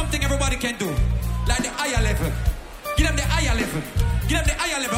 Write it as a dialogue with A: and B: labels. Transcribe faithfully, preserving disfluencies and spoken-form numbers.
A: something everybody can do. Like the higher level. Give them the higher level. Give them the higher level.